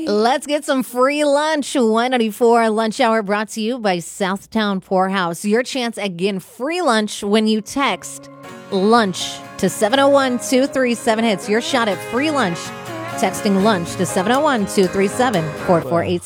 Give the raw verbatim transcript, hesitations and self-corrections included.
Let's get some free lunch. one ninety-four Lunch Hour brought to you by Southtown Poorhouse. Your chance at getting free lunch when you text lunch to seven oh one, two three seven. It's your shot at free lunch. Texting lunch to seven oh one, two three seven, four four eight six.